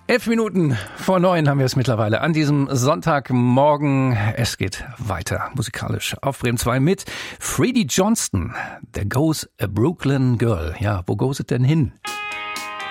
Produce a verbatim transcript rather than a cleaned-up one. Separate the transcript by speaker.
Speaker 1: Elf Minuten vor neun haben wir es mittlerweile an diesem Sonntagmorgen. Es geht weiter musikalisch auf Bremen zwei mit Freddie Johnston. There goes a Brooklyn girl. Ja, wo goes it denn hin?